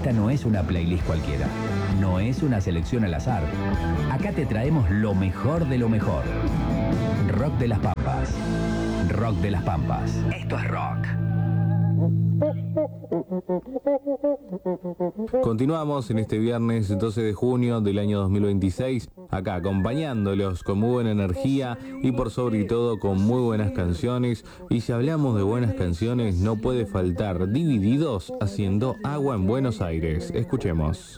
Esta no es una playlist cualquiera, no es una selección al azar. Acá te traemos lo mejor de lo mejor. Rock de las Pampas. Rock de las Pampas. Esto es rock. Continuamos en este viernes 12 de junio del año 2026, acá acompañándolos con muy buena energía y por sobre todo con muy buenas canciones. Y si hablamos de buenas canciones, no puede faltar Divididos haciendo Agua en Buenos Aires. Escuchemos.